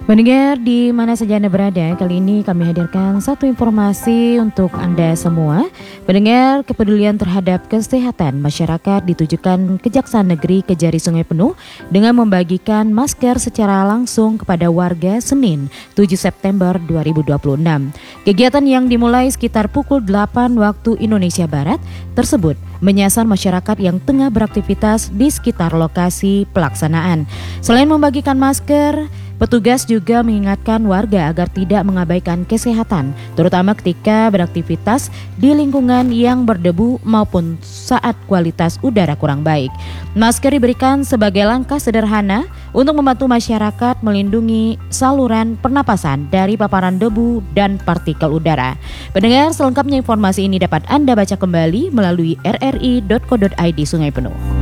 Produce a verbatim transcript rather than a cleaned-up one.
Pendengar di mana saja Anda berada, kali ini kami hadirkan satu informasi untuk Anda semua. Pendengar, kepedulian terhadap kesehatan masyarakat ditujukan Kejaksaan Negeri Kejari Sungai Penuh dengan membagikan masker secara langsung kepada warga Senin tujuh September dua ribu dua puluh enam. Kegiatan yang dimulai sekitar pukul delapan waktu Indonesia Barat tersebut menyasar masyarakat yang tengah beraktivitas di sekitar lokasi pelaksanaan. Selain membagikan masker, petugas juga mengingatkan warga agar tidak mengabaikan kesehatan, terutama ketika beraktivitas di lingkungan yang berdebu maupun saat kualitas udara kurang baik. Masker diberikan sebagai langkah sederhana untuk membantu masyarakat melindungi saluran pernapasan dari paparan debu dan partikel udara. Pendengar, selengkapnya informasi ini dapat Anda baca kembali melalui r r i dot co dot i d Sungai Penuh.